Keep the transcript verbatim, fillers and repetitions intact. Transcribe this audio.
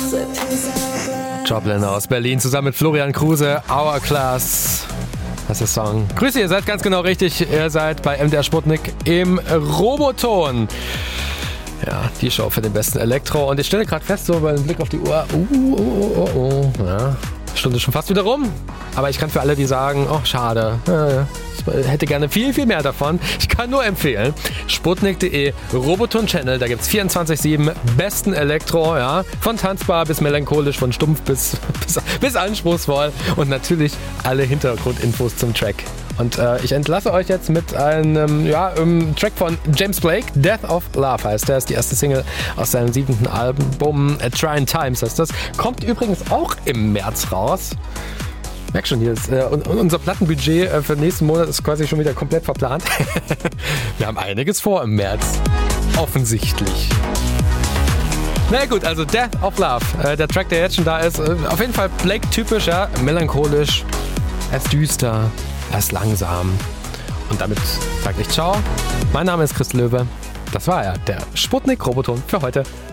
Joplin aus Berlin zusammen mit Florian Kruse, Hourglass. Das ist der Song. Grüße, ihr seid ganz genau richtig. Ihr seid bei M D R Sputnik im Roboton. Ja, die Show für den besten Elektro. Und ich stelle gerade fest, so bei dem Blick auf die Uhr, uh, oh, oh, oh, ja, Stunde schon fast wieder rum. Aber ich kann für alle, die sagen, oh, schade, ich hätte gerne viel, viel mehr davon. Ich kann nur empfehlen, sputnik punkt de, Roboton-Channel, da gibt es vierundzwanzig sieben besten Elektro, ja, von tanzbar bis melancholisch, von stumpf bis, bis, bis anspruchsvoll und natürlich alle Hintergrundinfos zum Track. Und äh, ich entlasse euch jetzt mit einem ja, um, Track von James Blake, Death of Love heißt der, ist die erste Single aus seinem siebten Album, A Trying Times heißt das. Kommt übrigens auch im März raus. Merk schon, hier ist, äh, unser Plattenbudget äh, für den nächsten Monat ist quasi schon wieder komplett verplant. Wir haben einiges vor im März. Offensichtlich. Na gut, also Death of Love, äh, der Track, der jetzt schon da ist, äh, auf jeden Fall Blake-typisch, ja, melancholisch, er ist düster, er ist langsam. Und damit sage ich ciao. Mein Name ist Chris Löwe. Das war er, der Sputnik Roboton für heute.